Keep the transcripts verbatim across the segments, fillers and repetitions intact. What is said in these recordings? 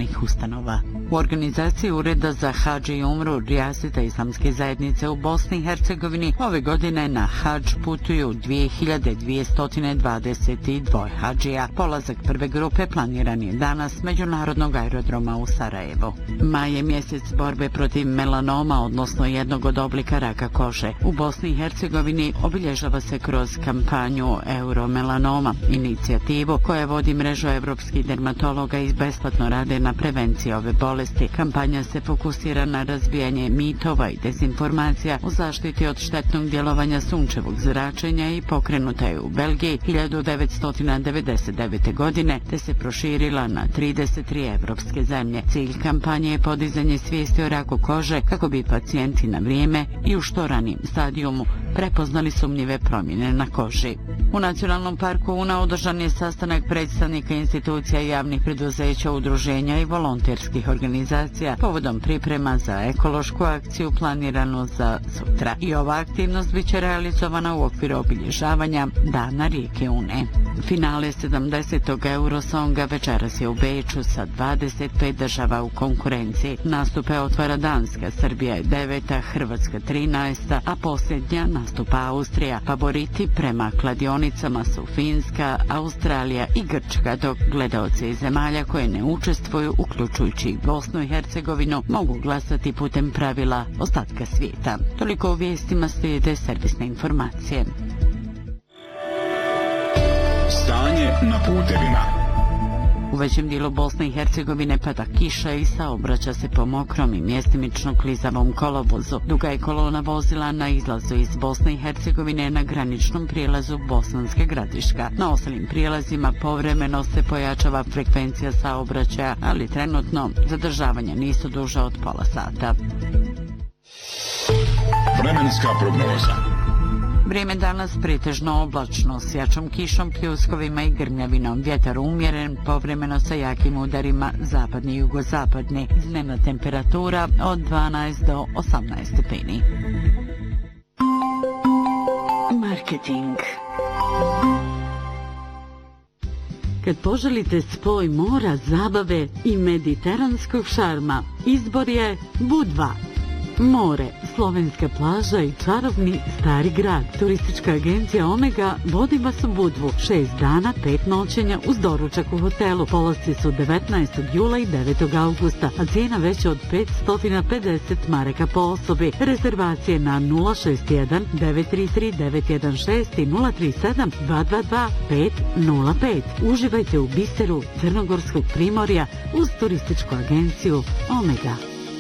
javnih ustanova. U organizaciji Ureda za hadž i umru Rijaseta islamske zajednice u Bosni i Hercegovini ove godine na hadž putuju dvije hiljade dvjesto dvadeset dva hadžija. Polazak prve grupe planiran je danas međunarodnog aerodroma u Sarajevu. Maj je mjesec borbe protiv melanoma, odnosno jednog od oblika raka kože. U Bosni i Hercegovini obilježava se kroz kampanju Euromelanoma, inicijativu koja vodi mrežu evropskih dermatologa i besplatno rade na prevenciji ove bolesti. Kampanja se fokusira na razbijanje mitova i dezinformacija u zaštiti od štetnog djelovanja sunčevog zračenja i pokrenuta je u Belgiji hiljadu devetsto devedeset devete. godine te se proširila na trideset tri evropske zemlje. Cilj kampanje je podizanje svijesti o raku kože kako bi pacijenti na vrijeme i u što ranijem stadijumu prepoznali sumnjive promjene na koži. U Nacionalnom parku Una održan je sastanak predstavnika institucija javnih preduzeća, udruženja i volonterskih organizacija povodom priprema za ekološku akciju planiranu za sutra. I ova aktivnost bit će realizovana u okviru obilježavanja Dana rijeke Une. Finale sedamdesetog Eurosonga večeras je u Beču sa dvadeset pet država u konkurenciji. Nastupe otvara Danska, Srbija je deveta, Hrvatska trinaesta, a posljednja nastupa Austrija. Favoriti prema kladionicama su Finska, Australija i Grčka, dok gledaoci iz zemalja koje ne učestvuju, uključujući i Bosnu i Hercegovinu, mogu glasati putem pravila ostatka svijeta. Toliko u vijestima, slijede servisne informacije. Stanje na putevima. U većem dijelu Bosne i Hercegovine pada kiša i saobraća se po mokrom i mjestimično klizavom kolovozu. Duga je kolona vozila na izlazu iz Bosne i Hercegovine na graničnom prijelazu Bosanska Gradiška. Na ostalim prijelazima povremeno se pojačava frekvencija saobraćaja, ali trenutno zadržavanja nisu duža od pola sata. Vremenska prognoza. Vrijeme danas pretežno oblačno, s jačom kišom, pljuskovima i grmljavinom. Vjetar umjeren, povremeno sa jakim udarima zapadni i jugozapadni. Dnevna temperatura od dvanaest do osamnaest stepeni. Marketing. Kad poželite spoj mora, zabave i mediteranskog šarma, izbor je Budva. More, slovenska plaža i čarobni stari grad. Turistička agencija Omega vodi vas u Budvu. Šest dana, pet noćenja uz doručak u hotelu. Polasci su devetnaestog jula i devetog augusta, a cijena veća od petsto pedeset maraka po osobi. Rezervacije na nula šest jedan devet tri tri devet jedan šest i nula tri sedam dva dva dva pet nula pet. Uživajte u biseru Crnogorskog primorja uz turističku agenciju Omega.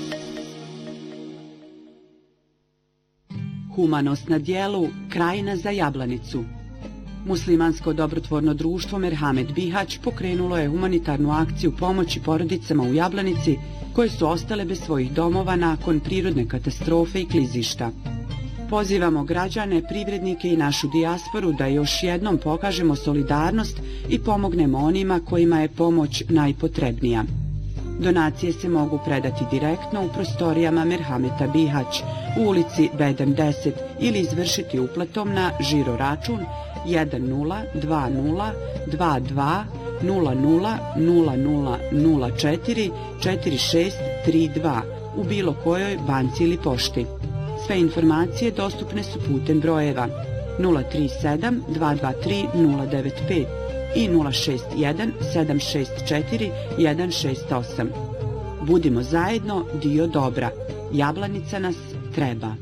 Humanost na dijelu, krajina za Jablanicu. Muslimansko dobrotvorno društvo Merhamet Bihać pokrenulo je humanitarnu akciju pomoći porodicama u Jablanici koje su ostale bez svojih domova nakon prirodne katastrofe i klizišta. Pozivamo građane, privrednike i našu dijasporu da još jednom pokažemo solidarnost i pomognemo onima kojima je pomoć najpotrebnija. Donacije se mogu predati direktno u prostorijama Merhameta Bihać u ulici Bedem deset ili izvršiti uplatom na žiro račun jedan nula dva nula dva dva nula nula nula nula nula četiri četiri šest tri dva u bilo kojoj banci ili pošti. Sve informacije dostupne su putem brojeva nula tri sedam dva dva tri nula devet pet i nula šest jedan sedam šest četiri jedan šest osam. Budimo zajedno dio dobra. Jablanica nas treba.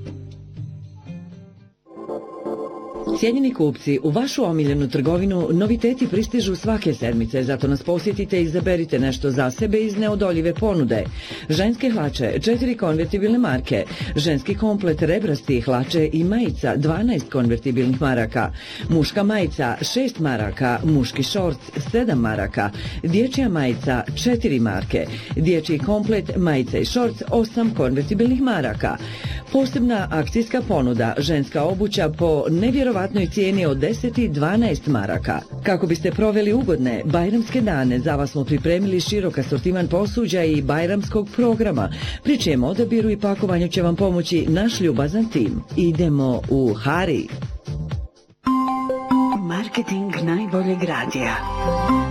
Cijenjeni kupci, u vašu omiljenu trgovinu noviteti pristižu svake sedmice, zato nas posjetite i izaberite nešto za sebe iz neodoljive ponude. Ženske hlače, četiri konvertibilne marke, ženski komplet rebrasti hlače i majica, dvanaest konvertibilnih maraka, muška majica, šest maraka, muški šorc, sedam maraka, dječja majica, četiri marke, dječji komplet, majica i šorc, osam konvertibilnih maraka. Posebna akcijska ponuda, ženska obuća po nevjerovatnoj cijeni od deset i dvanaest maraka. Kako biste proveli ugodne bajramske dane, za vas smo pripremili širok asortiman posuđa i bajramskog programa, pri čijem odabiru i pakovanju će vam pomoći naš ljubazan tim. Idemo u Hari. Marketing najboljeg radija.